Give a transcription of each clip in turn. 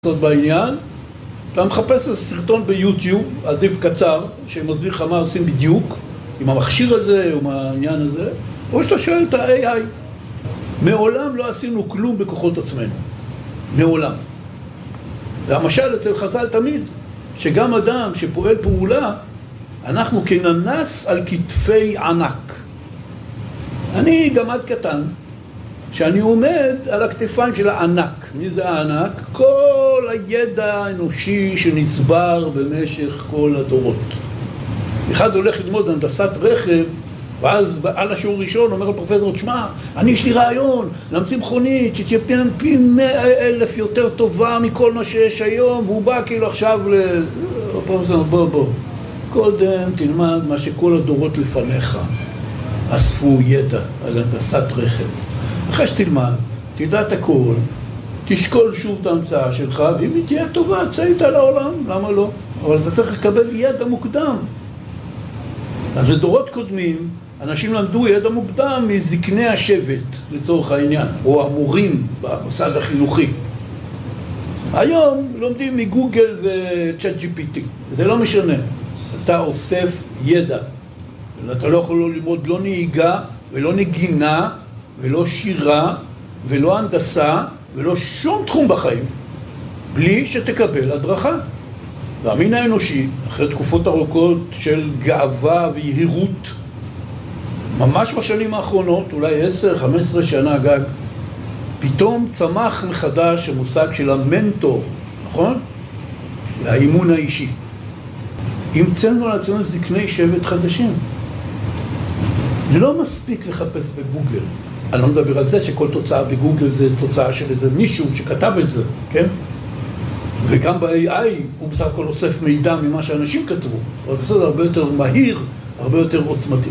בעניין, אתה מחפש סרטון ביוטיוב, עדיף קצר, שמסביר לך מה עושים בדיוק עם המכשיר הזה או עם העניין הזה, או שאתה שואל את ה-AI. מעולם לא עשינו כלום בכוחות עצמנו. מעולם. והמשל אצל חז"ל תמיד, שגם אדם שפועל פעולה, אנחנו כננס על כתפי ענק. אני גמד קטן, שאני עומד על הכתפיים של הענק. מי זה הענק? כל הידע האנושי שנצבר במשך כל הדורות. אחד הולך ללמוד הנדסת רכב, ואז על השיעור ראשון אומר לפרופסור, תשמע, יש לי רעיון להמציא מכונית שתהיה פי 100,000 יותר טובה מכל מה שיש היום, והוא בא כאילו עכשיו לפרופסור, בוא, קודם תלמד מה שכל הדורות לפניך אספו ידע על הנדסת רכב. אחרי שתלמד, תדע את הכל, תשקול שוב את ההמצאה שלך, ואם היא תהיה טובה, צא איתה לעולם, למה לא? אבל אתה צריך לקבל ידע מוקדם. אז בדורות קודמים, אנשים למדו ידע מוקדם מזקני השבט, לצורך העניין, או המורים במוסד החינוכי. היום לומדים מגוגל וצ'אט GPT, זה לא משנה. אתה אוסף ידע, ואתה לא יכול ללמוד לא נהיגה ולא נגינה, ולא שירה, ולא הנדסה, ולא שום תחום בחיים, בלי שתקבל הדרכה. והמין האנושי, אחרי תקופות ארוכות של גאווה ויהירות, ממש בשנים האחרונות, אולי 10-15 שנה גג, פתאום צמח מחדש המושג של המנטור, נכון? והאימון האישי. המצאנו על עצמנו זקני שבט חדשים. לא מספיק לחפש בגוגל. אני לא מדבר על זה שכל תוצאה בגוגל זה תוצאה של איזה מישהו שכתב את זה, כן? וגם ב-AI הוא בסך הכל אוסף מידע ממה שאנשים כתבו, אבל בסדר, הרבה יותר מהיר, הרבה יותר עוצמתי.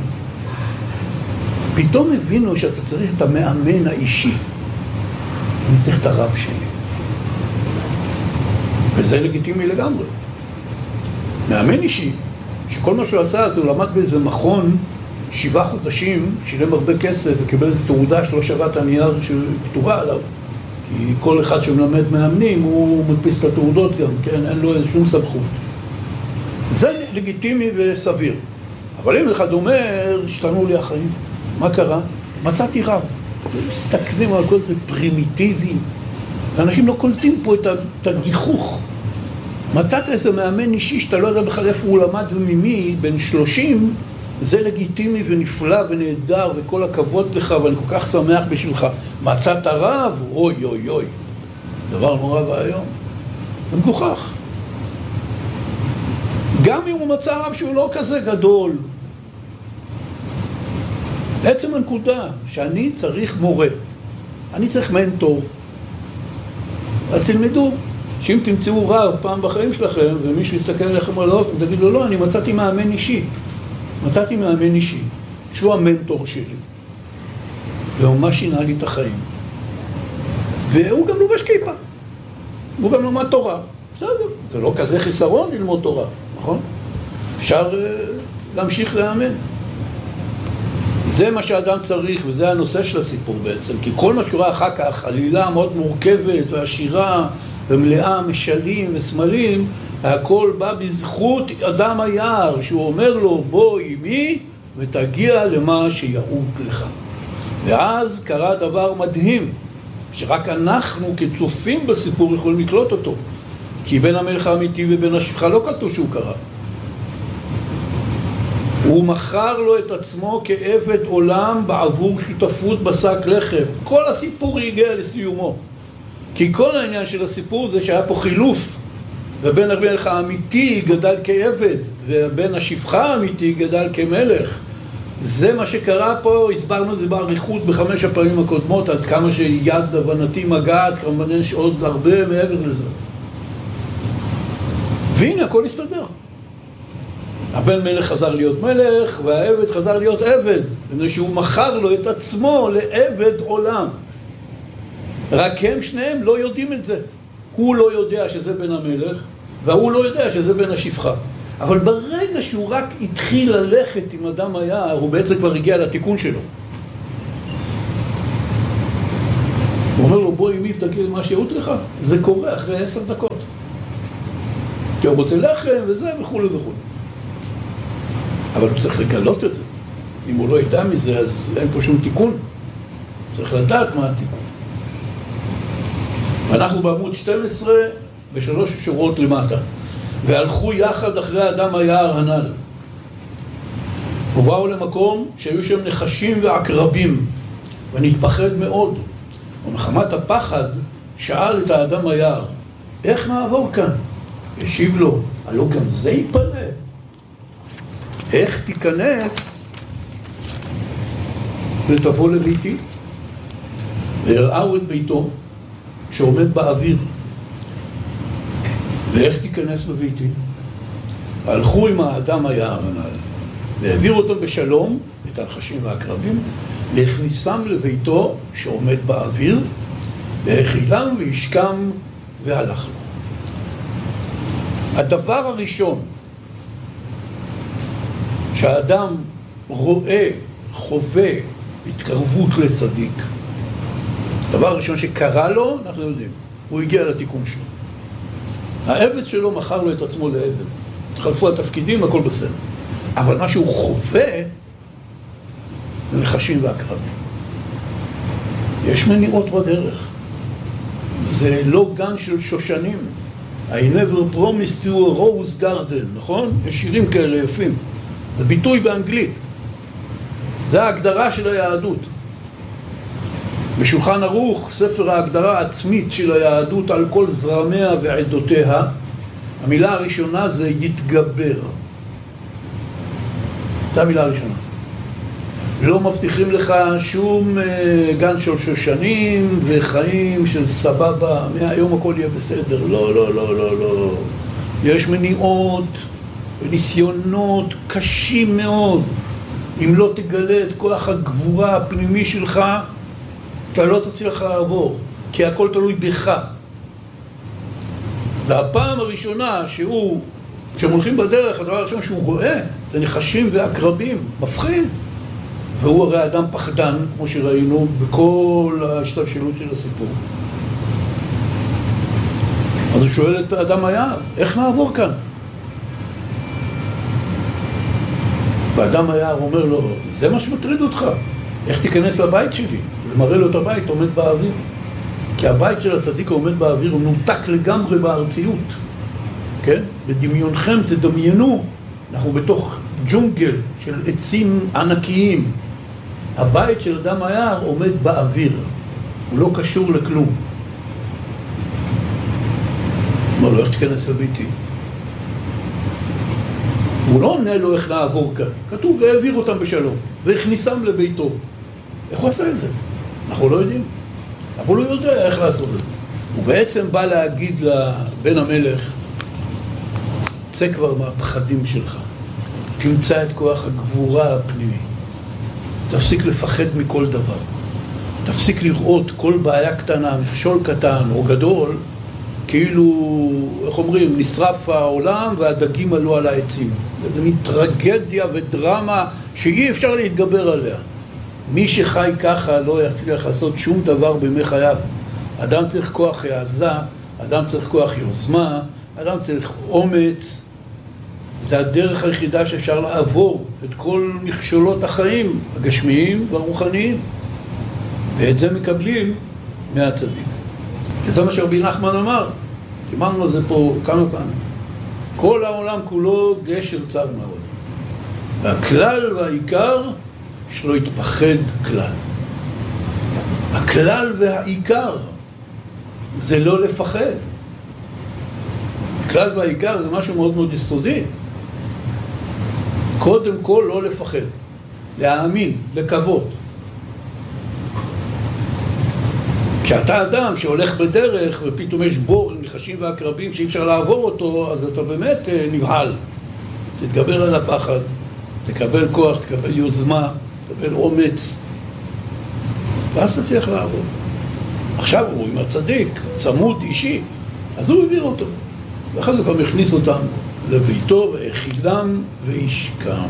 פתאום הבינו שאתה צריך את המאמן האישי. אני צריך את הרב שלי. וזה לגיטימי לגמרי. מאמן אישי, שכל מה שהוא עשה, אז הוא למד באיזה מכון 7 חודשים, שילם הרבה כסף וקיבל איזו תעודה שלא שווה את הנייר שכתובה עליו. כי כל אחד שמלמד מאמנים הוא מדפיס את התעודות גם, כן? אין לו שום סמכות. זה לגיטימי וסביר. אבל אם אחד אומר, השתנו לי החיים, מה קרה? מצאתי רב. מסתכלים על כל זה פרימיטיבי. ואנשים לא קולטים פה את הגיחוך. מצאת איזה מאמן אישי שאתה לא יודע בכלל איפה הוא למד וממי, בין 30, זה לגיטימי ונפלא ונהדר וכל הכבוד לך ואני כל כך שמח בשבילך. מצאת רב? אוי אוי אוי. דבר נורא והיום. זה מגוחך. גם אם הוא מצא רב שהוא לא כזה גדול. בעצם הנקודה שאני צריך מורה. אני צריך מנטור. אז תלמדו. שאם תמצאו רב פעם בחיים שלכם ומישהו יסתכל עליכם על האופן, תגיד לו לא, אני מצאתי מאמן אישי. מצאתי מאמן אישי, שהוא המנטור שלי. והוא ממש שינה לי את החיים. והוא גם לובש כיפה. הוא גם לומד תורה. בסדר, זה לא כזה חיסרון ללמוד תורה, נכון? אפשר להמשיך לאמן. זה מה שהאדם צריך, וזה הנושא של הסיפור בעצם. כי כל מה שקורה אחר כך, עלילה מאוד מורכבת ועשירה, ומלאה משלים וסמלים, הכל בא בזכות אדם היער, שהוא אומר לו, בוא עימי ותגיע למה שיעוד לך. ואז קרה דבר מדהים, שרק אנחנו כצופים בסיפור יכולים לקלוט אותו. כי בין המלך האמיתי ובין השפחה לא כתוב שהוא קרה. הוא מכר לו את עצמו כעבד עולם בעבור שותפות בשק לחם. כל הסיפור הגיע לסיומו. כי כל העניין של הסיפור זה שהיה פה חילוף. ובן המלך האמיתי גדל כעבד, ובן השפחה האמיתי גדל כמלך. זה מה שקרה פה, הסברנו את זה בעריכות ב5 הפעמים הקודמות, עד כמה שיד הבנתי מגעת, כמובן יש עוד הרבה מעבר לזה. והנה, הכל הסתדר. הבן מלך חזר להיות מלך, והעבד חזר להיות עבד, בגלל שהוא מכר לו את עצמו לעבד עולם. רק הם שניהם לא יודעים את זה. הוא לא יודע שזה בן המלך, והוא לא יודע שזה בן השפחה. אבל ברגע שהוא רק התחיל ללכת עם אדם היער, הוא בעצם כבר הגיע לתיקון שלו. הוא אומר לו, בוא עם מי תגיד מה שירות לך, זה קורה אחרי 10 דקות. כי הוא רוצה לחם וזה וכו' וכו'. אבל הוא צריך לגלות את זה. אם הוא לא ידע מזה, אז אין פה שום תיקון. צריך לדעת מה התיקון. אנחנו בעמוד 12 ושלוש שורות למטה. והלכו יחד אחרי אדם היער הנ"ל. ובאו למקום שהיו שם נחשים ועקרבים, ונתפחד מאוד. ומחמת הפחד שאל את האדם היער, איך נעבור כאן? השיב לו, הלא גם זה יפלא. איך תיכנס ותבוא לביתי? והראו את ביתו שעומד באוויר. ואיך תיכנס בביתי? הלכו עם האדם היער הנ"ל, והעבירו אותם בשלום, את הנחשים והעקרבים, והכניסם לביתו שעומד באוויר, והאכילם והשכם והלך לו. הדבר הראשון שהאדם רואה, חווה התקרבות לצדיק, הדבר הראשון שקרה לו, אנחנו יודעים, הוא הגיע לתיקון שלו. העבד שלו מכר לו את עצמו לעבד. התחלפו התפקידים, הכל בסדר. אבל מה שהוא חווה זה נחשים ועקרבים. יש מניעות בדרך. זה לא גן של שושנים. I never promised you a rose garden, נכון? יש שירים כאלה יפים. זה ביטוי באנגלית. זה ההגדרה של היהדות. בשולחן ערוך, ספר ההגדרה העצמית של היהדות על כל זרמיה ועדותיה, המילה הראשונה זה יתגבר. זו המילה הראשונה. לא מבטיחים לך שום גן של שושנים וחיים של סבבה, מהיום הכל יהיה בסדר. לא, לא, לא, לא, לא. יש מניעות וניסיונות קשים מאוד. אם לא תגלה את כוח הגבורה הפנימי שלך, אתה לא תצליח לעבור, כי הכל תלוי בך. והפעם הראשונה כשהם הולכים בדרך, הדבר הראשון שהוא רואה, זה נחשים ועקרבים, מפחיד. והוא הרי אדם פחדן, כמו שראינו בכל ההשתלשלות של הסיפור. אז הוא שואל את האדם היער, איך נעבור כאן? והאדם היער אומר לו, זה מה שמטריד אותך, איך תיכנס לבית שלי? ומראה לו את הבית, עומד באוויר. כי הבית של הצדיק עומד באוויר, הוא נותק לגמרי בארציות. כן? בדמיונכם תדמיינו, אנחנו בתוך ג'ונגל של עצים ענקיים. הבית של אדם היער עומד באוויר. הוא לא קשור לכלום. הוא אומר לו, איך תיכנס לביתי? הוא לא עונה לו איך לעבור כאן. כתוב, והעביר אותם בשלום, והכניסם לביתו. איך הוא עשה את זה? אנחנו לא יודעים. אבל הוא לא יודע איך לעשות את זה. הוא בעצם בא להגיד לבן המלך, צא כבר מהפחדים שלך. תמצא את כוח הגבורה הפנימי. תפסיק לפחד מכל דבר. תפסיק לראות כל בעיה קטנה, מכשול קטן או גדול, כאילו, איך אומרים, נשרף העולם והדגים עלו על העצים. זה מין טרגדיה ודרמה שאי אפשר להתגבר עליה. מי שחי ככה לא יצליח לעשות שום דבר בימי חייו. אדם צריך כוח העזה, אדם צריך כוח יוזמה, אדם צריך אומץ. זה הדרך היחידה שאפשר לעבור את כל מכשולות החיים, הגשמיים והרוחניים. ואת זה מקבלים מהצדיק. וזה מה שרבי נחמן אמר. אמרנו על זה פה כמה פעמים. כל העולם כולו גשר צר מאוד. והכלל והעיקר שלא יתפחד כלל. הכלל והעיקר זה לא לפחד. הכלל והעיקר זה משהו מאוד מאוד יסודי. קודם כל לא לפחד, להאמין, לקוות. כשאתה אדם שהולך בדרך ופתאום יש בור עם נחשים ועקרבים שאי אפשר לעבור אותו, אז אתה באמת נבהל. תתגבר על הפחד, תקבל כוח, תקבל יוזמה, תקבל אומץ, ואז תצליח לעבור. עכשיו הוא עם הצדיק, צמוד אישי, אז הוא העביר אותו. ואחר כך גם הכניס אותם לביתו והאכילם והשכם.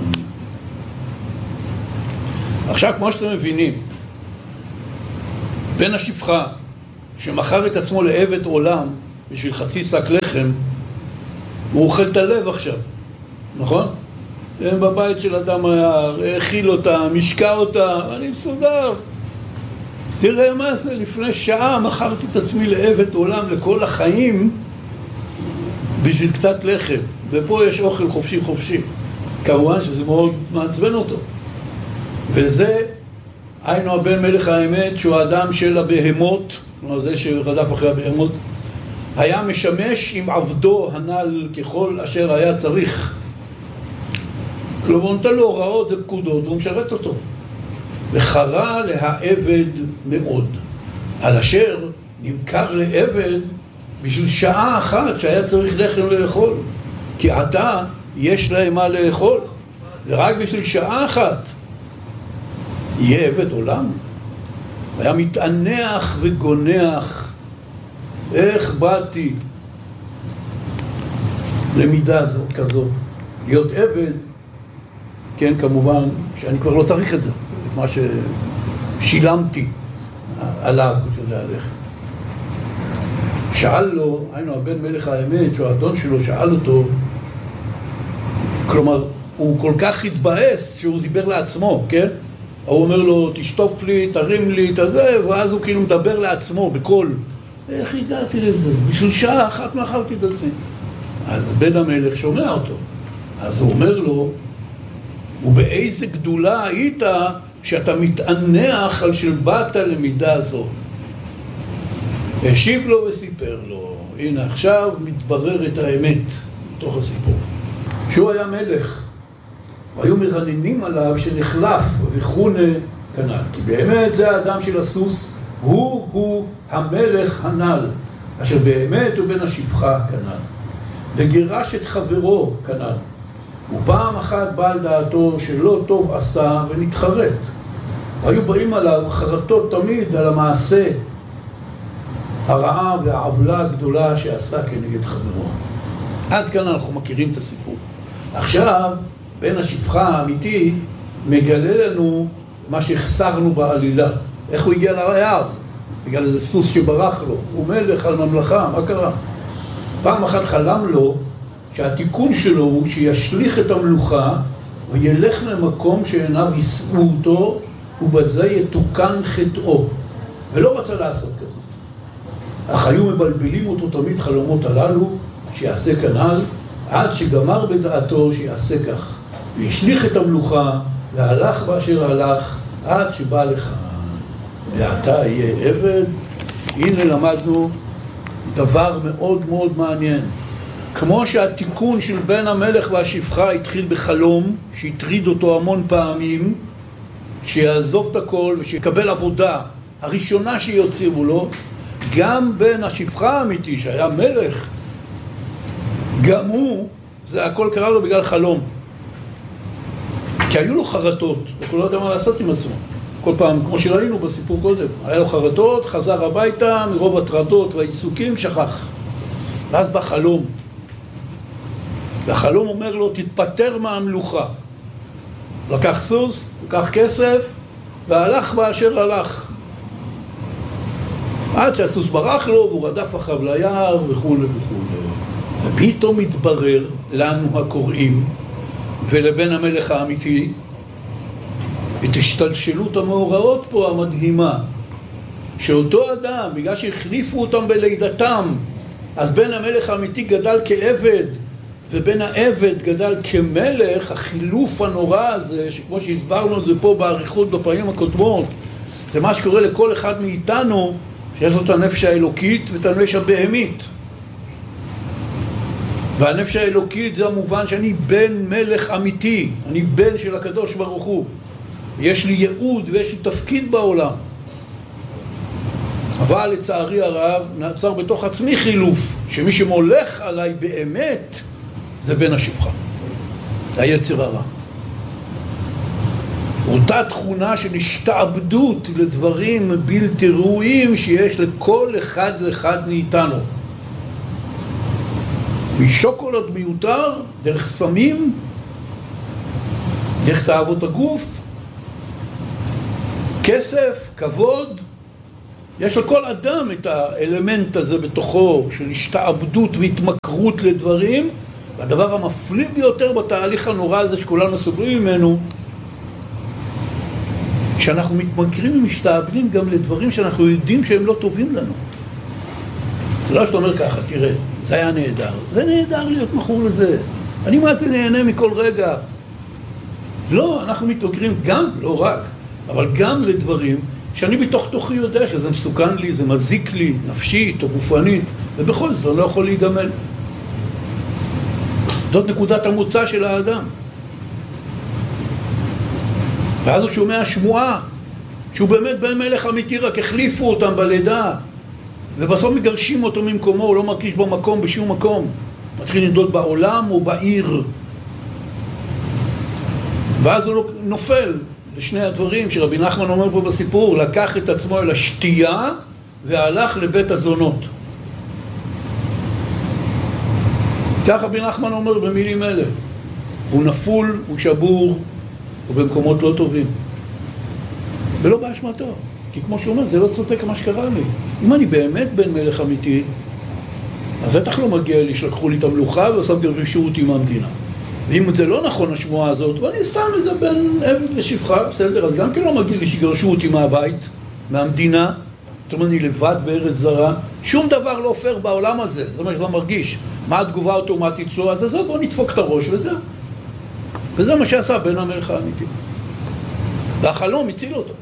עכשיו, כמו שאתם מבינים, בן השפחה שמכר את עצמו לעבד עולם בשביל חצי שק לחם, הוא אוכל את הלב עכשיו, נכון? בבית של אדם היה, האכיל אותה, משקע אותה, אני מסודר. תראה מה זה, לפני שעה מכרתי את עצמי לעבד עולם לכל החיים בשביל קצת לחם, ופה יש אוכל חופשי חופשי. כמובן שזה מאוד מעצבן אותו. וזה היינו הבן מלך האמת, שהוא האדם של הבהמות, כלומר זה שרדף אחרי הבהמות, היה משמש עם עבדו הנ"ל ככל אשר היה צריך. כלומר הוא נותן לו הוראות ופקודות והוא משרת אותו. וחרה להעבד מאוד, על אשר נמכר לעבד בשביל שעה אחת שהיה צריך לחם לאכול, כי עתה יש להם מה לאכול, ורק בשביל שעה אחת יהיה עבד עולם. היה מתענח וגונח, איך באתי למידה הזאת כזאת, להיות עבד, כן, כמובן שאני כבר לא צריך את זה, את מה ששילמתי עליו, שזה הלך. שאל לו, היינו הבן מלך האמת, שהוא האדון שלו, שאל אותו, כלומר, הוא כל כך התבאס שהוא דיבר לעצמו, כן? הוא אומר לו, תשטוף לי, תרים לי את הזה, ואז הוא כאילו מדבר לעצמו בקול. איך הגעתי לזה? בשביל שעה אחת מכרתי את עצמי. אז בן המלך שומע אותו. אז הוא אומר לו, ובאיזה גדולה היית שאתה מתענח על שבאת למידה זו? השיב לו וסיפר לו, הנה עכשיו מתברר את האמת בתוך הסיפור. שהוא היה מלך, והיו מרננים עליו שנחלף וכונה כנ"ל. כי באמת זה האדם של הסוס, הוא המלך הנ"ל, אשר באמת הוא בן השפחה כנ"ל. וגירש את חברו כנ"ל. ופעם אחת בא על דעתו שלא טוב עשה ונתחרט. והיו באים עליו חרטות תמיד על המעשה הרעה והעוולה הגדולה שעשה כנגד חברו. עד כאן אנחנו מכירים את הסיפור. עכשיו, בן השפחה האמיתי מגלה לנו מה שהחסרנו בעלילה. איך הוא הגיע ליער? בגלל איזה סוס שברח לו. הוא מלך על ממלכה, מה קרה? פעם אחת חלם לו שהתיקון שלו הוא שישליך את המלוכה וילך למקום שעיניו יישאו אותו ובזה יתוקן חטאו. ולא רצה לעשות כזה. אך היו מבלבלים אותו תמיד חלומות הללו שיעשה כנ"ל, עד שגמר בדעתו שיעשה כך. והשליך את המלוכה והלך באשר הלך עד שבא לך. ואתה יהיה עבד. הנה למדנו דבר מאוד מאוד מעניין. כמו שהתיקון של בן המלך והשפחה התחיל בחלום שהטריד אותו המון פעמים, שיעזוב את הכל ושיקבל עבודה הראשונה שיוציאו לו, גם בן השפחה האמיתי שהיה מלך, גם הוא, זה הכל קרה לו בגלל חלום. כי היו לו חרטות, הוא לא יודע מה לעשות עם עצמו. כל פעם, כמו שראינו בסיפור קודם, היה לו חרטות, חזר הביתה, מרוב הטרדות והעיסוקים שכח. ואז בא חלום. והחלום אומר לו, תתפטר מהמלוכה. לקח סוס, לקח כסף, והלך באשר הלך. עד שהסוס ברח לו, והוא רדף אחריו ליער וכו' וכו'. ופתאום מתברר לנו הקוראים, ולבן המלך האמיתי, את השתלשלות המאורעות פה המדהימה, שאותו אדם, בגלל שהחליפו אותם בלידתם, אז בן המלך האמיתי גדל כעבד, ובן העבד גדל כמלך. החילוף הנורא הזה, שכמו שהסברנו את זה פה בעריכות בפעמים הקודמות, זה מה שקורה לכל אחד מאיתנו, שיש לו את הנפש האלוקית ואת הנפש הבהמית. והנפש האלוקית זה המובן שאני בן מלך אמיתי, אני בן של הקדוש ברוך הוא. יש לי ייעוד ויש לי תפקיד בעולם. אבל לצערי הרב נעצר בתוך עצמי חילוף, שמי שמולך עליי באמת זה בן השפחה, היצר הרע. אותה תכונה של השתעבדות לדברים בלתי ראויים שיש לכל אחד ואחד מאיתנו. משוקולד מיותר, דרך סמים, דרך תאוות הגוף, כסף, כבוד, יש לכל אדם את האלמנט הזה בתוכו של השתעבדות והתמכרות לדברים, והדבר המפליא ביותר בתהליך הנורא הזה שכולנו סובלים ממנו, שאנחנו מתמכרים ומשתעבדים גם לדברים שאנחנו יודעים שהם לא טובים לנו. זה לא שאתה אומר ככה, תראה, זה היה נהדר. זה נהדר להיות מכור לזה. אני מה זה נהנה מכל רגע. לא, אנחנו מתמכרים גם, לא רק, אבל גם לדברים שאני בתוך תוכי יודע שזה מסוכן לי, זה מזיק לי, נפשית או גופנית, ובכל זאת אני לא יכול להיגמל. זאת נקודת המוצא של האדם. ואז הוא שומע שמועה שהוא באמת בן מלך אמיתי, רק החליפו אותם בלידה, ובסוף מגרשים אותו ממקומו, הוא לא מרגיש במקום, בשום מקום. מתחיל לנדוד בעולם או בעיר. ואז הוא נופל לשני הדברים שרבי נחמן אומר פה בסיפור, לקח את עצמו אל השתייה והלך לבית הזונות. כך רבי נחמן אומר במילים אלה, הוא נפול, הוא שבור, הוא במקומות לא טובים. ולא באשמתו, כי כמו שהוא אומר, זה לא צודק מה שקרה לי. אם אני באמת בן מלך אמיתי, אז בטח לא מגיע לי שלקחו לי את המלוכה ועכשיו גרשו אותי מהמדינה. ואם זה לא נכון השמועה הזאת, ואני סתם איזה בן עבד ושפחה, בסדר, אז גם כן לא מגיע לי שגרשו אותי מהבית, מהמדינה, זאת אומרת, אני לבד בארץ זרה, שום דבר לא הופך בעולם הזה, זה מה שאתה מרגיש. מה התגובה האוטומטית שלו? אז בוא נדפוק את הראש וזהו. וזה מה שעשה בן המלך האמיתי. והחלום הציל אותו.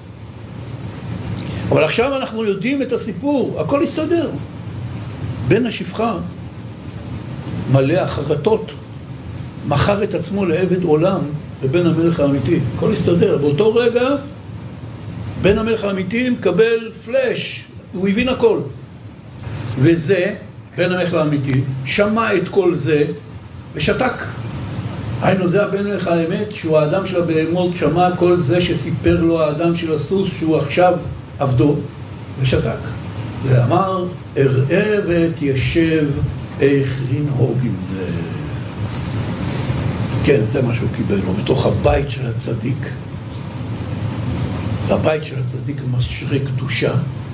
אבל עכשיו אנחנו יודעים את הסיפור, הכל הסתדר. בן השפחה מלא החרטות, מכר את עצמו לעבד עולם לבן המלך האמיתי. הכל הסתדר. באותו רגע בן המלך האמיתי מקבל פלש, הוא הבין הכל. וזה, בן המלך האמיתי, שמע את כל זה ושתק. היינו, זה הבן מלך האמת, שהוא האדם של הבהמות, שמע כל זה שסיפר לו האדם של הסוס שהוא עכשיו עבדו, ושתק. ואמר, אראה ותיישב איך לנהוג עם זה. כן, זה מה שהוא קיבל לו, בתוך הבית של הצדיק. והבית של הצדיק משרה קדושה.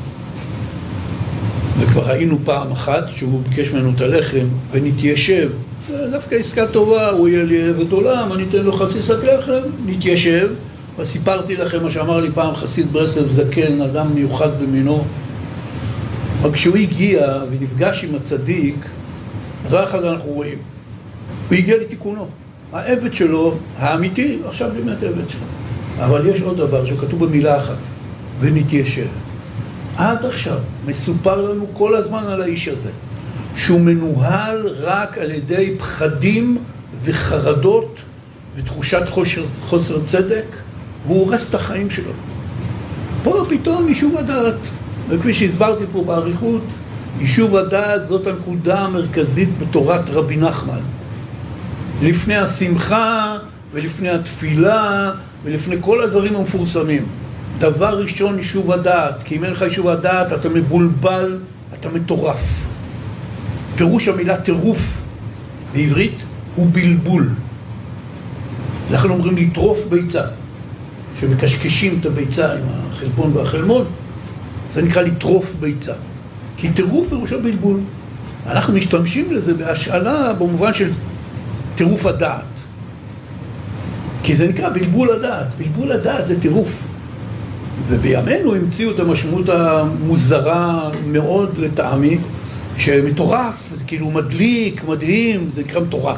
וכבר ראינו פעם אחת שהוא ביקש ממנו את הלחם ונתיישב. דווקא עסקה טובה, הוא יהיה לי עבד עולם, אני אתן לו חסיד שק לחם, נתיישב. וסיפרתי לכם מה שאמר לי פעם חסיד ברסלב זקן, אדם מיוחד במינו. אבל כשהוא הגיע ונפגש עם הצדיק, אז לא אחד אנחנו רואים. הוא הגיע לתיקונו. העבד שלו, האמיתי, עכשיו באמת העבד שלו. אבל יש עוד דבר שכתוב במילה אחת, ונתיישב. עד עכשיו מסופר לנו כל הזמן על האיש הזה, שהוא מנוהל רק על ידי פחדים וחרדות ותחושת חוסר צדק, והוא הורס את החיים שלו. פה פתאום יישוב הדעת, וכפי שהסברתי פה בעריכות, יישוב הדעת זאת הנקודה המרכזית בתורת רבי נחמן. לפני השמחה ולפני התפילה ולפני כל הדברים המפורסמים. דבר ראשון יישוב הדעת, כי אם אין לך יישוב הדעת אתה מבולבל, אתה מטורף. פירוש המילה טירוף בעברית הוא בלבול. אנחנו אומרים לטרוף ביצה, שמקשקשים את הביצה עם החלבון והחלמון, זה נקרא לטרוף ביצה. כי טירוף פירושו בלבול. אנחנו משתמשים לזה בהשאלה במובן של טירוף הדעת. כי זה נקרא בלבול הדעת. בלבול הדעת זה טירוף. ובימינו המציאו את המשמעות המוזרה מאוד לטעמי, שמטורף, זה כאילו מדליק, מדהים, זה נקרא מטורף.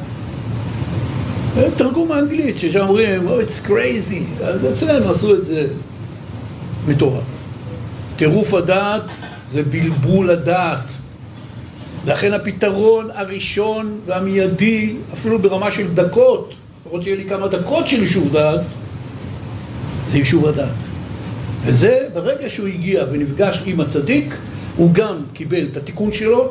תרגום האנגלית, שאומרים, oh, it's crazy, אז אצלנו עשו את זה מטורף. טירוף הדעת זה בלבול הדעת. לכן הפתרון הראשון והמיידי, אפילו ברמה של דקות, לפחות שיהיה לי כמה דקות של יישוב דעת, זה יישוב הדעת. וזה ברגע שהוא הגיע ונפגש עם הצדיק, הוא גם קיבל את התיקון שלו,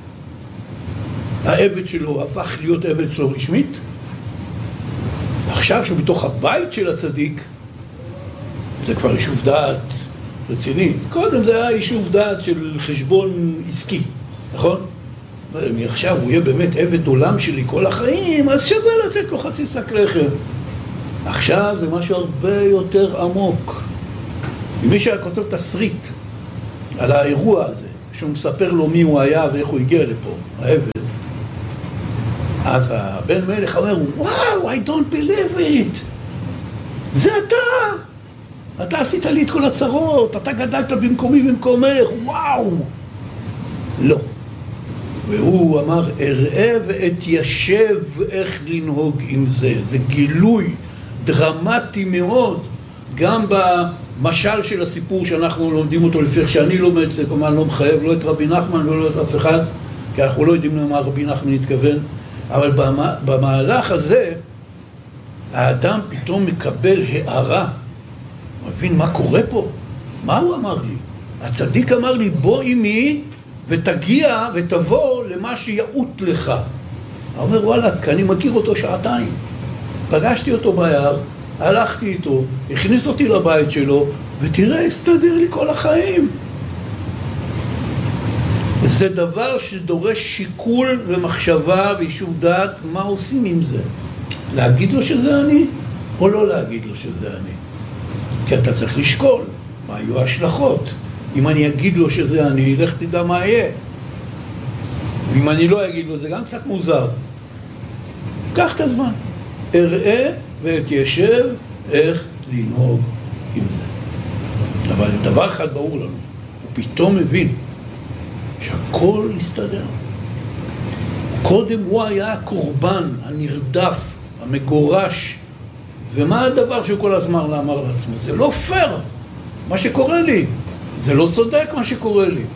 העבד שלו הפך להיות עבד שלו רשמית, ועכשיו שהוא בתוך הבית של הצדיק, זה כבר יישוב דעת רציני. קודם זה היה יישוב דעת של חשבון עסקי, נכון? מעכשיו הוא יהיה באמת עבד עולם שלי כל החיים, אז שווה לתת לו חצי שק לחם. עכשיו זה משהו הרבה יותר עמוק. אם מי שהיה כותב תסריט על האירוע הזה, שהוא מספר לו מי הוא היה ואיך הוא הגיע לפה, העבד. אז הבן מלך אומר, וואו, I don't believe it. זה אתה עשית לי את כל הצרות, אתה גדלת במקומי במקומך, וואו. לא. והוא אמר, אראה ואתיישב איך לנהוג עם זה. זה גילוי דרמטי מאוד, גם במשל של הסיפור שאנחנו לומדים אותו לפי איך שאני לומד, זה כמובן לא מחייב, לא את רבי נחמן ולא את אף אחד, כי אנחנו לא יודעים למה רבי נחמן התכוון, אבל במהלך הזה, האדם פתאום מקבל הערה, הוא מבין מה קורה פה? מה הוא אמר לי? הצדיק אמר לי, בוא עמי ותגיע ותבוא למה שיעוט לך. הוא אומר, וואלה, אני מכיר אותו שעתיים. פגשתי אותו ביער, הלכתי איתו, הכניס אותי לבית שלו, ותראה, הסתדר לי כל החיים. זה דבר שדורש שיקול ומחשבה וישוב דעת, מה עושים עם זה? להגיד לו שזה אני, או לא להגיד לו שזה אני? כי אתה צריך לשקול מה יהיו ההשלכות. אם אני אגיד לו שזה אני, לך תדע מה יהיה. ואם אני לא אגיד לו, זה גם קצת מוזר. קח את הזמן. אראה ואתיישב איך לנהוג עם זה. אבל דבר אחד ברור לנו, הוא פתאום מבין שהכל יסתדר. קודם הוא היה הקורבן, הנרדף, המגורש, ומה הדבר שהוא כל הזמן אמר לעצמו? זה לא פייר מה שקורה לי, זה לא צודק מה שקורה לי.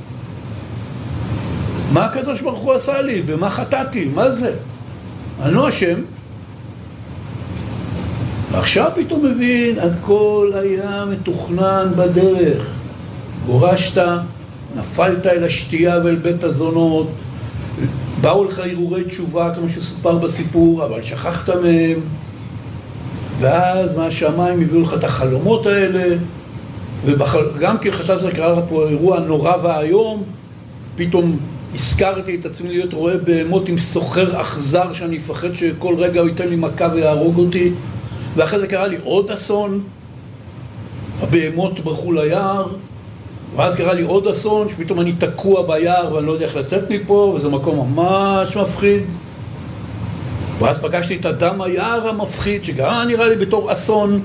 מה הקדוש ברוך הוא עשה לי? במה חטאתי? מה זה? אני לא אשם. ועכשיו פתאום מבין, הכל היה מתוכנן בדרך. גורשת, נפלת אל השתייה ואל בית הזונות, באו לך הרהורי תשובה כמו שסופר בסיפור, אבל שכחת מהם, ואז מהשמיים הביאו לך את החלומות האלה, וגם כי חשבת זה קרה פה אירוע נורא והיום, פתאום הזכרתי את עצמי להיות רואה בהמות עם סוחר אכזר שאני אפחד שכל רגע הוא ייתן לי מכה ויהרוג אותי, ואחרי זה קרה לי עוד אסון, הבהמות ברחו ליער, ואז קרה לי עוד אסון, שפתאום אני תקוע ביער ואני לא יודע איך לצאת מפה, וזה מקום ממש מפחיד. ואז פגשתי את אדם היער המפחיד, שגם נראה לי בתור אסון.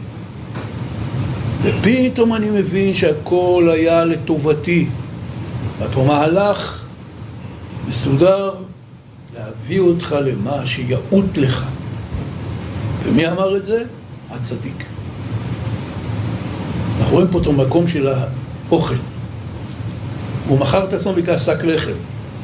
ופתאום אני מבין שהכל היה לטובתי. ופה מהלך מסודר להביא אותך למה שיעוט לך. ומי אמר את זה? הצדיק. אנחנו רואים פה את המקום של האוכל. הוא מכר את עצמו בגלל שק לחם.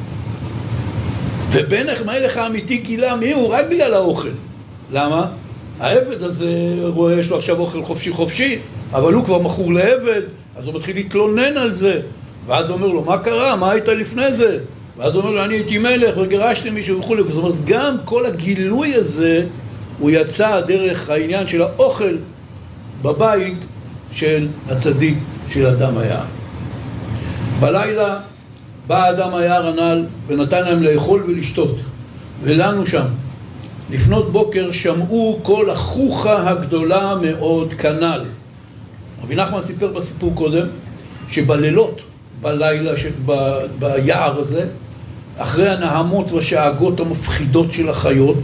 ובן המלך האמיתי גילה מי הוא? רק בגלל האוכל. למה? העבד הזה רואה, יש לו עכשיו אוכל חופשי חופשי, אבל הוא כבר מכור לעבד, אז הוא מתחיל להתלונן על זה. ואז הוא אומר לו, מה קרה? מה היית לפני זה? ואז הוא אומר לו, אני הייתי מלך וגירשתי מישהו וכו'. זאת אומרת, גם כל הגילוי הזה, הוא יצא דרך העניין של האוכל בבית של הצדיק של אדם היער. בלילה בא אדם היער הנ"ל ונתן להם לאכול ולשתות, ולנו שם לפנות בוקר שמעו כל החוכה הגדולה מאוד כנ"ל. רבי נחמן סיפר בסיפור קודם שבלילות, בלילה ביער הזה, אחרי הנהמות והשאגות המפחידות של החיות,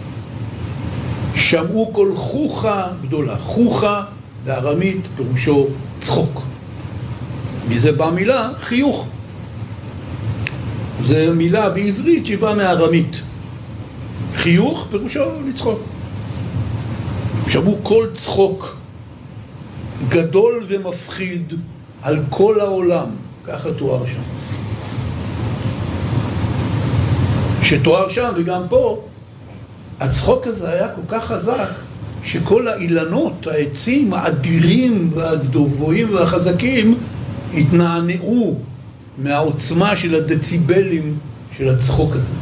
שמעו כל חוכה גדולה. חוכה בארמית פירושו צחוק. מזה באה מילה חיוך. זו מילה בעברית שבאה מארמית. חיוך פירושו לצחוק. שמעו כל צחוק גדול ומפחיד על כל העולם. ככה תואר שם. שתואר שם וגם פה, הצחוק הזה היה כל כך חזק שכל האילנות, העצים האדירים והגבוהים והחזקים התנענעו מהעוצמה של הדציבלים של הצחוק הזה.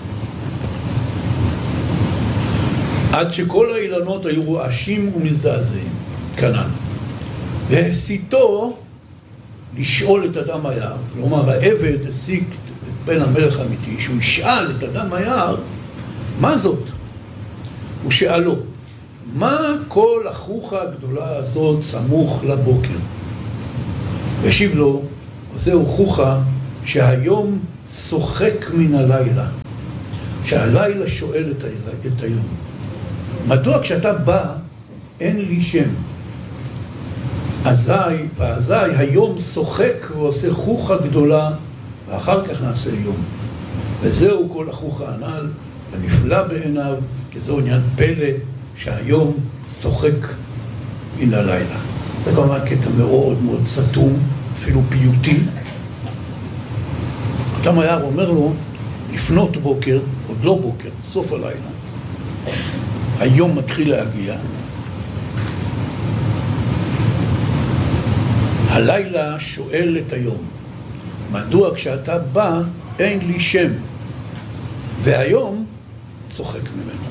עד שכל האילנות היו רועשים ומזדעזעים, כנ"ל. והסיתו לשאול את אדם היער, כלומר העבד השיג את בן המלך האמיתי, שהוא ישאל את אדם היער, מה זאת? הוא שאלו, מה כל החוכה הגדולה הזאת סמוך לבוקר? והשיב לו, זהו חוכה שהיום שוחק מן הלילה, שהלילה שואל את היום. מדוע כשאתה בא אין לי שם? ואזי היום שוחק ועושה חוכה גדולה, ואחר כך נעשה יום. וזהו כל החוכה הנ"ל, ונפלא בעיניו, כי זהו עניין פלא שהיום שוחק מן הלילה. זה כמובן קטע מאוד מאוד סתום, אפילו פיוטי. אדם היער אומר לו, לפנות בוקר, עוד לא בוקר, סוף הלילה, היום מתחיל להגיע. הלילה שואל את היום, מדוע כשאתה בא אין לי שם, והיום צוחק ממנו.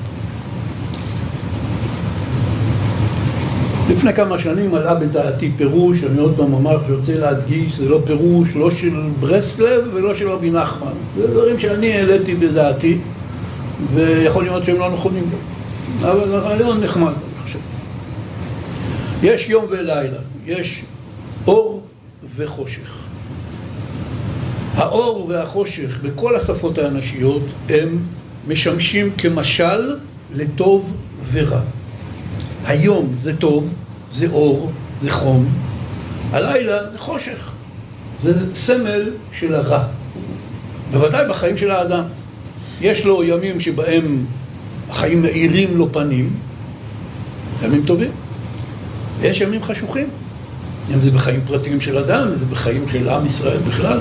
לפני כמה שנים עלה בדעתי פירוש, אני עוד פעם אמר שרוצה להדגיש, זה לא פירוש לא של ברסלב ולא של רבי נחמן. זה דברים שאני העליתי בדעתי, ויכול להיות שהם לא נכונים בו. אבל הרעיון נחמד, אני חושב. יש יום ולילה, יש אור וחושך. האור והחושך בכל השפות האנושיות הם משמשים כמשל לטוב ורע. היום זה טוב, זה אור, זה חום. הלילה זה חושך. זה סמל של הרע. בוודאי בחיים של האדם. יש לו ימים שבהם החיים מאירים לו פנים, ימים טובים. ויש ימים חשוכים. אם זה בחיים פרטיים של אדם, זה בחיים של עם ישראל בכלל.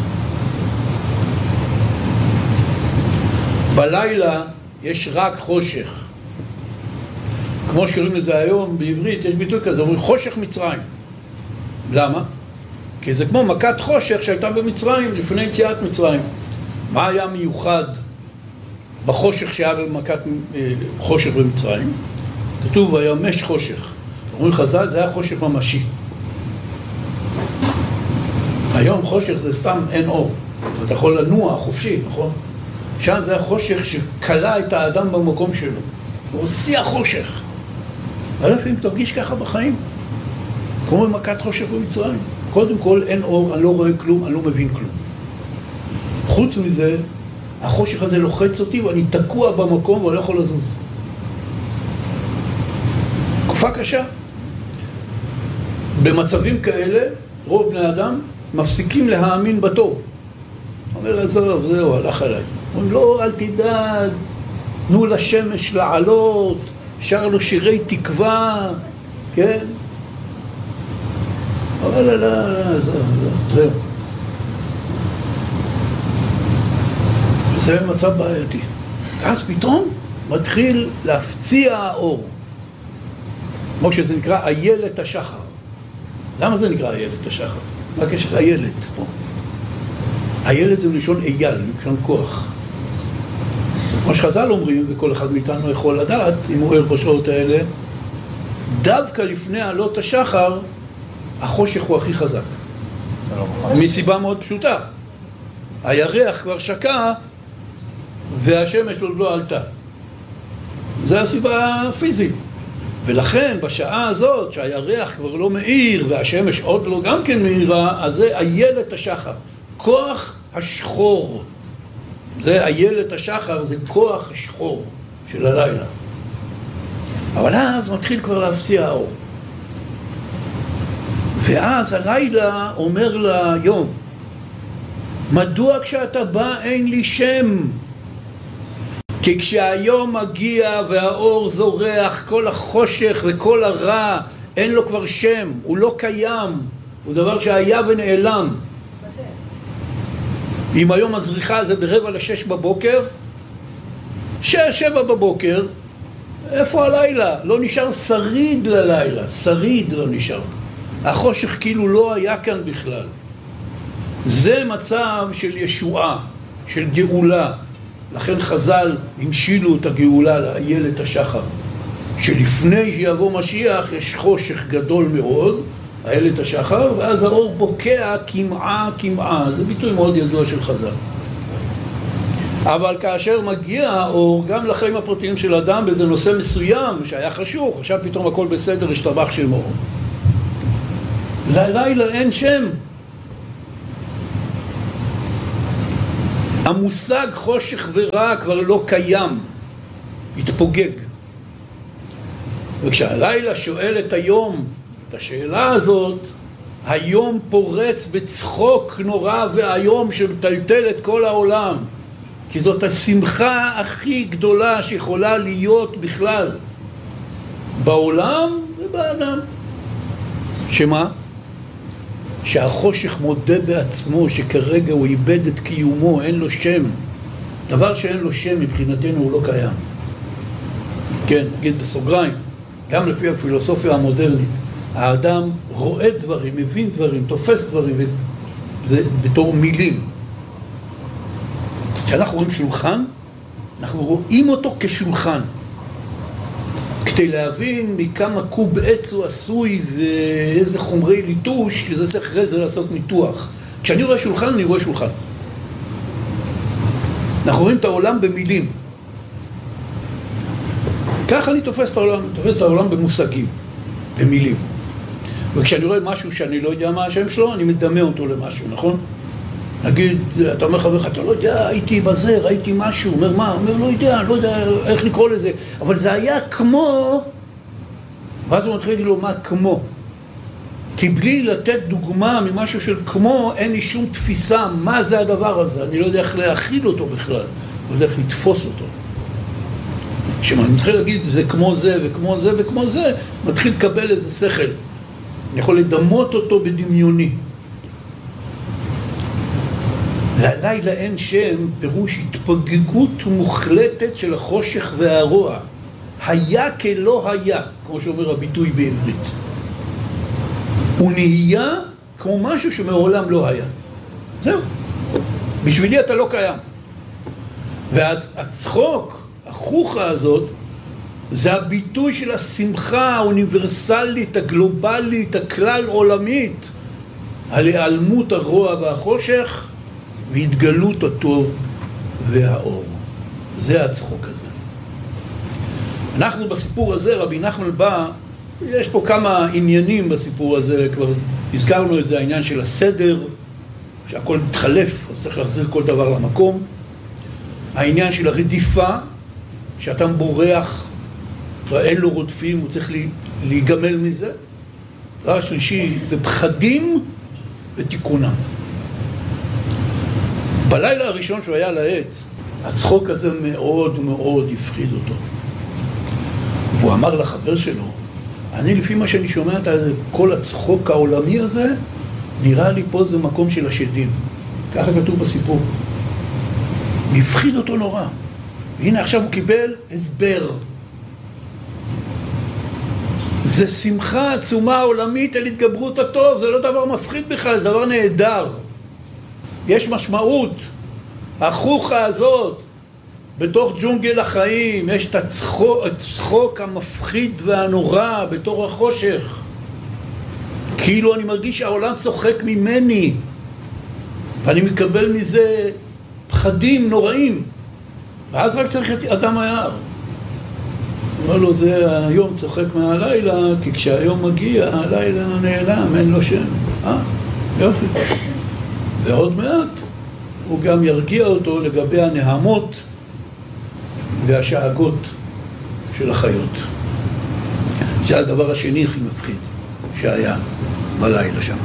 בלילה יש רק חושך. כמו שקוראים לזה היום בעברית, יש ביטוי כזה, אומרים חושך מצרים. למה? כי זה כמו מכת חושך שהייתה במצרים לפני יציאת מצרים. מה היה מיוחד בחושך שהיה במכת חושך במצרים? כתוב, היה מש חושך. אומרים חז"ל, זה היה חושך ממשי. היום חושך זה סתם אין אור. אתה יכול לנוע חופשי, נכון? שם זה היה חושך שקלה את האדם במקום שלו. הוא הוציא החושך. אבל לפעמים תרגיש ככה בחיים. כמו במכת חושך במצרים. קודם כל אין אור, אני לא רואה כלום, אני לא מבין כלום. חוץ מזה, החושך הזה לוחץ אותי ואני תקוע במקום ואני לא יכול לזוז. תקופה קשה. במצבים כאלה, רוב בני אדם מפסיקים להאמין בטוב. אומר, עזוב, זהו, הלך עליי. אומרים, לא, אל תדאג, תנו לשמש לעלות, שר לו שירי תקווה, כן? אבל לא, זהו. זה מצב בעייתי. אז פתאום מתחיל להפציע האור. כמו שזה נקרא איילת השחר. למה זה נקרא איילת השחר? מה הקשר איילת פה? איילת זה לשון אייל, לשון כוח. כמו שחז"ל אומרים, וכל אחד מאיתנו יכול לדעת, אם הוא ער בשעות האלה, דווקא לפני עלות השחר, החושך הוא הכי חזק. מסיבה מאוד פשוטה. הירח כבר שקע, והשמש לא עלתה. זו הסיבה הפיזית. ולכן בשעה הזאת שהירח כבר לא מאיר והשמש עוד לא גם כן מאירה, אז זה איילת השחר, כוח השחור. זה איילת השחר, זה כוח השחור של הלילה. אבל אז מתחיל כבר להפציע האור. ואז הלילה אומר ליום, מדוע כשאתה בא אין לי שם? כי כשהיום מגיע והאור זורח, כל החושך וכל הרע, אין לו כבר שם, הוא לא קיים, הוא דבר שהיה ונעלם. אם היום הזריחה זה 5:45 בבוקר, 6-7 בבוקר, איפה הלילה? לא נשאר שריד ללילה, שריד לא נשאר. החושך כאילו לא היה כאן בכלל. זה מצב של ישועה, של גאולה. לכן חז"ל המשילו את הגאולה לאיילת השחר. שלפני שיבוא משיח יש חושך גדול מאוד, איילת השחר, ואז האור בוקע כמעה. זה ביטוי מאוד ידוע של חז"ל. אבל כאשר מגיע האור, גם לחיים הפרטיים של אדם, באיזה נושא מסוים שהיה חשוך, עכשיו פתאום הכל בסדר, השתבח שמו. ללילה אין שם. המושג חושך ורע כבר לא קיים, התפוגג. וכשהלילה שואל את היום את השאלה הזאת, היום פורץ בצחוק נורא והיום שמטלטל את כל העולם, כי זאת השמחה הכי גדולה שיכולה להיות בכלל בעולם ובאדם. שמה? שהחושך מודה בעצמו שכרגע הוא איבד את קיומו, אין לו שם. דבר שאין לו שם מבחינתנו הוא לא קיים. כן, נגיד בסוגריים, גם לפי הפילוסופיה המודרנית, האדם רואה דברים, מבין דברים, תופס דברים, זה בתור מילים. כשאנחנו רואים שולחן, אנחנו רואים אותו כשולחן. כדי להבין מכמה קוב עץ הוא עשוי ואיזה חומרי ליטוש, שזה צריך אחרי זה לעשות ניתוח. כשאני רואה שולחן, אני רואה שולחן. אנחנו רואים את העולם במילים. ככה אני תופס את העולם, תופס את העולם במושגים, במילים. וכשאני רואה משהו שאני לא יודע מה השם שלו, אני מדמה אותו למשהו, נכון? נגיד, אתה אומר חברך, אתה לא יודע, הייתי בזה, ראיתי משהו, אומר מה? אומר לא יודע איך לקרוא לזה, אבל זה היה כמו, ואז הוא מתחיל להגיד לו מה כמו, כי בלי לתת דוגמה ממשהו של כמו, אין לי שום תפיסה מה זה הדבר הזה, אני לא יודע איך להכיל אותו בכלל, לא יודע איך לתפוס אותו. כשאני מתחיל להגיד זה כמו זה וכמו זה וכמו זה, מתחיל לקבל איזה שכל, אני יכול לדמות אותו בדמיוני. ללילה אין שם פירוש התפוגגות מוחלטת של החושך והרוע. היה כלא היה, כמו שאומר הביטוי בעברית. הוא נהיה כמו משהו שמעולם לא היה. זהו. בשבילי אתה לא קיים. והצחוק, החוכה הזאת, זה הביטוי של השמחה האוניברסלית, הגלובלית, הכלל עולמית, על היעלמות הרוע והחושך, והתגלות הטוב והאור. זה הצחוק הזה. אנחנו בסיפור הזה, רבי נחמן בא, יש פה כמה עניינים בסיפור הזה, כבר הזכרנו את זה, העניין של הסדר, שהכל מתחלף, אז צריך להחזיר כל דבר למקום. העניין של הרדיפה, שאתם בורח ואין לו רודפים, הוא צריך להיגמל מזה. דבר שלישי, זה פחדים ותיקונם. בלילה הראשון שהוא היה על העץ, הצחוק הזה מאוד מאוד הפחיד אותו. והוא אמר לחבר שלו, אני לפי מה שאני שומע את כל הצחוק העולמי הזה, נראה לי פה זה מקום של השדים. ככה כתוב בסיפור. הפחיד אותו נורא. והנה עכשיו הוא קיבל הסבר. זה שמחה עצומה עולמית על התגברות הטוב, זה לא דבר מפחיד בכלל, זה דבר נהדר. יש משמעות. החוכה הזאת, בתוך ג'ונגל החיים, יש את הצחוק המפחיד והנורא בתור החושך. כאילו אני מרגיש שהעולם צוחק ממני, ואני מקבל מזה פחדים נוראים. ואז רק צריך את אדם היער. אומר לו, זה היום צוחק מהלילה, כי כשהיום מגיע, הלילה נעלם, אין לו שם. יופי. ועוד מעט הוא גם ירגיע אותו לגבי הנהמות והשאגות של החיות. זה הדבר השני הכי מפחיד שהיה בלילה שם.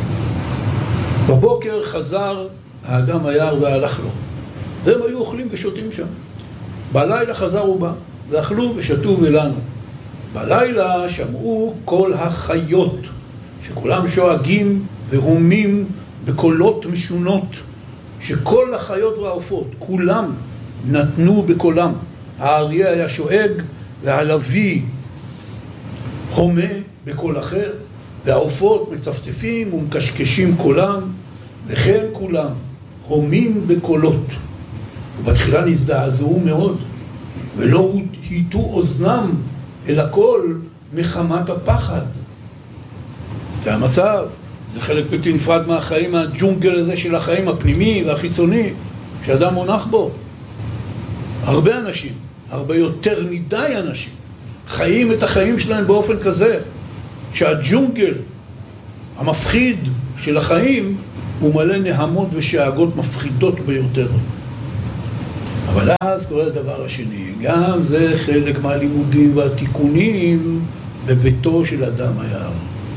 בבוקר חזר האדם היער והלך לו. והם היו אוכלים ושותים שם. בלילה חזר ובא, ואכלו ושתו ולנו. בלילה שמעו כל החיות, שכולם שואגים והומים בקולות משונות, שכל החיות והעופות, כולם נתנו בקולם. האריה היה שואג, והלוי הומה בקול אחר, והעופות מצפצפים ומקשקשים קולם, וכן כולם הומים בקולות. ובתחילה נזדעזעו מאוד, ולא היטו אוזנם אל הכל מחמת הפחד. זה המצב, זה חלק בלתי נפרד מהחיים, הג'ונגל הזה של החיים הפנימי והחיצוני שאדם מונח בו. הרבה אנשים, הרבה יותר מדי אנשים, חיים את החיים שלהם באופן כזה שהג'ונגל המפחיד של החיים הוא מלא נהמות ושאגות מפחידות ביותר. אבל אז קורה הדבר השני, גם זה חלק מהלימודים והתיקונים בביתו של אדם היער.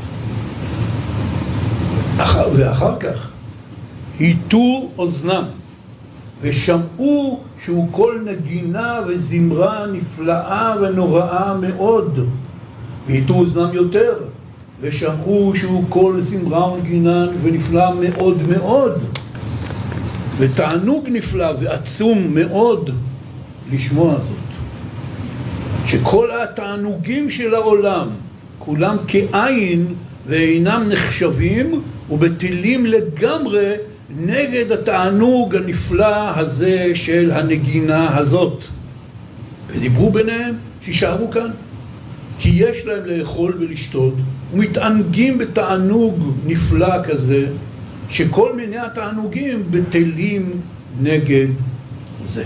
ואחר כך היטו אוזנם ושמעו שהוא קול נגינה וזמרה נפלאה ונוראה מאוד. והיטו אוזנם יותר ושמעו שהוא קול זמרה ונגינה ונפלאה מאוד מאוד. ותענוג נפלא ועצום מאוד לשמוע זאת. שכל התענוגים של העולם כולם כעין ואינם נחשבים ובטלים לגמרי נגד התענוג הנפלא הזה של הנגינה הזאת. ודיברו ביניהם שישארו כאן, כי יש להם לאכול ולשתות ומתענגים בתענוג נפלא כזה, שכל מיני התענוגים בטלים נגד זה.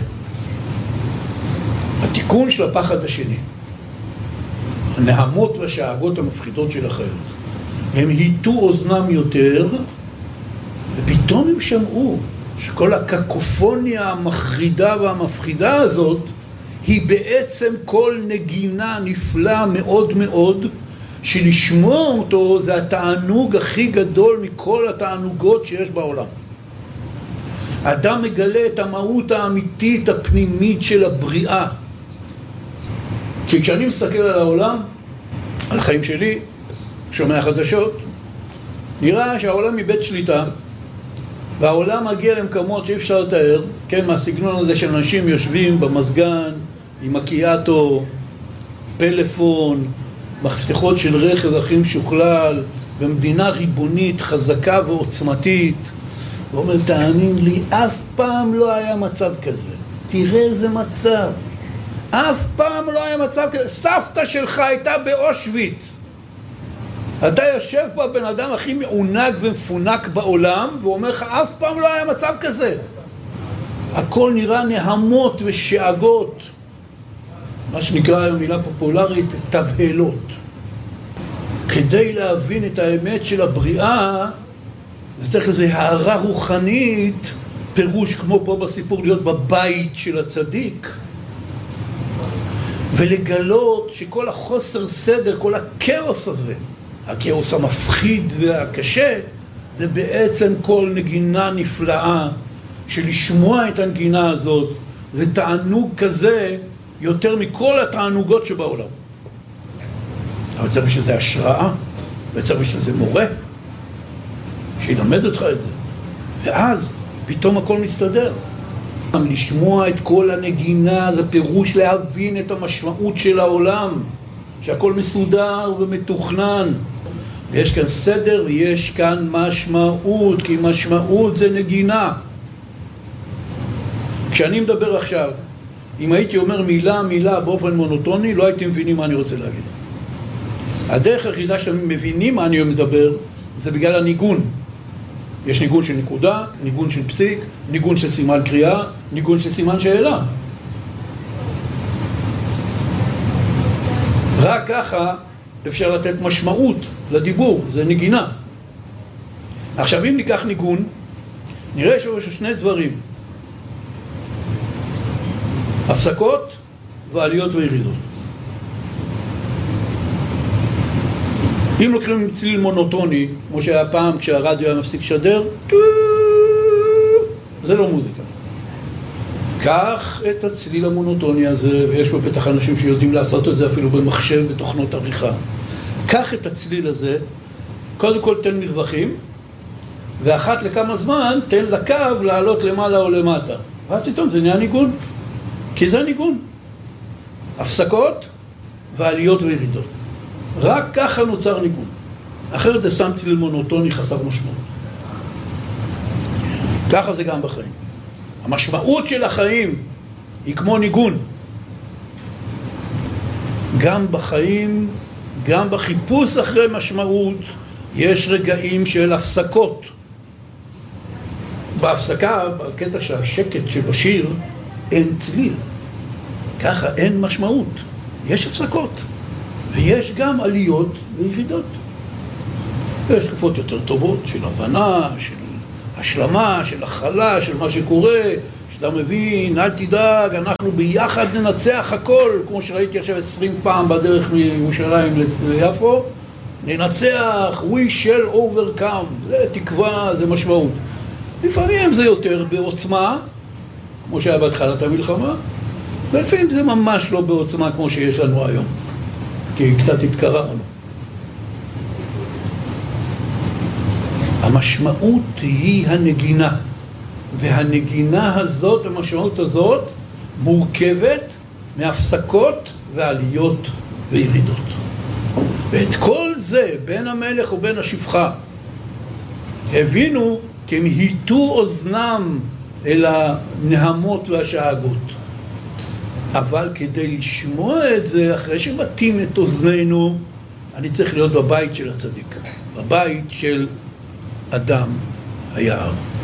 התיקון של הפחד השני, הנהמות והשאגות המפחידות של החיות, הם היטו אוזנם יותר, ופתאום הם שמעו שכל הקקופוניה המחרידה והמפחידה הזאת היא בעצם כל נגינה נפלא מאוד מאוד, שלשמוע אותו זה התענוג הכי גדול מכל התענוגות שיש בעולם. האדם מגלה את המהות האמיתית הפנימית של הבריאה. כי כשאני מסתכל על העולם, על החיים שלי, שומע חדשות, נראה שהעולם מבית שליטה, והעולם מגיע למקומות שאי אפשר לתאר, כן, מהסגנון הזה של אנשים יושבים במזגן, עם מקיאטו, פלאפון, מפתחות של רכב הכי משוכלל, במדינה ריבונית חזקה ועוצמתית, ואומר, תאמין לי, אף פעם לא היה מצב כזה. תראה איזה מצב. אף פעם לא היה מצב כזה. סבתא שלך הייתה באושוויץ. אתה יושב פה בן אדם הכי מעונג ומפונק בעולם, ואומר לך, אף פעם לא היה מצב כזה. הכל נראה נהמות ושאגות. מה שנקרא היום מילה פופולרית, תבהלות. כדי להבין את האמת של הבריאה, זה צריך איזו הערה רוחנית, פירוש כמו פה בסיפור, להיות בבית של הצדיק, ולגלות שכל החוסר סדר, כל הכאוס הזה, הכאוס המפחיד והקשה, זה בעצם כל נגינה נפלאה, שלשמוע את הנגינה הזאת, זה תענוג כזה, יותר מכל התענוגות שבעולם. אבל צריך שזה השראה, וצריך שזה מורה, שילמד אותך את זה. ואז פתאום הכל מסתדר. לשמוע את כל הנגינה זה פירוש להבין את המשמעות של העולם, שהכל מסודר ומתוכנן. ויש כאן סדר ויש כאן משמעות, כי משמעות זה נגינה. כשאני מדבר עכשיו, אם הייתי אומר מילה באופן מונוטוני, לא הייתם מבינים מה אני רוצה להגיד. הדרך היחידה שאתם מבינים מה אני מדבר, זה בגלל הניגון. יש ניגון של נקודה, ניגון של פסיק, ניגון של סימן קריאה, ניגון של סימן שאלה. רק ככה אפשר לתת משמעות לדיבור, זה נגינה. עכשיו אם ניקח ניגון, נראה שיש שני דברים. הפסקות ועליות וירידות. אם לוקחים צליל מונוטוני, כמו שהיה פעם כשהרדיו היה מפסיק לשדר, זה לא מוזיקה. קח את הצליל המונוטוני הזה, ויש בפתח אנשים שיודעים לעשות את זה אפילו במחשב, בתוכנות עריכה. קח את הצליל הזה, קודם כל תן מרווחים, ואחת לכמה זמן תן לקו לעלות למעלה או למטה. ואז פתאום זה נהיה ניגון. כי זה ניגון. הפסקות ועליות וירידות. רק ככה נוצר ניגון. אחרת זה סתם צליל מונוטוני חסר משמעות. ככה זה גם בחיים. המשמעות של החיים היא כמו ניגון. גם בחיים, גם בחיפוש אחרי משמעות, יש רגעים של הפסקות. בהפסקה, בקטע של השקט שבשיר, אין צליל. ככה אין משמעות. יש הפסקות. ויש גם עליות וירידות. יש תקופות יותר טובות של הבנה, של השלמה, של הכלה, של מה שקורה. יש שאתה מבין, אל תדאג, אנחנו ביחד ננצח הכל, כמו שראיתי עכשיו 20 פעם בדרך מירושלים ליפו, ננצח, we shall overcome, זה תקווה, זה משמעות. לפעמים זה יותר בעוצמה, כמו שהיה בהתחלת המלחמה, ולפעמים זה ממש לא בעוצמה כמו שיש לנו היום, כי קצת התקררנו. המשמעות היא הנגינה, והנגינה הזאת, המשמעות הזאת, מורכבת מהפסקות ועליות וירידות. ואת כל זה, בין המלך ובין השפחה, הבינו כי הם היטו אוזנם אל הנהמות והשאגות. אבל כדי לשמוע את זה, אחרי שמתאים את אוזנינו, אני צריך להיות בבית של הצדיק, בבית של אדם היער.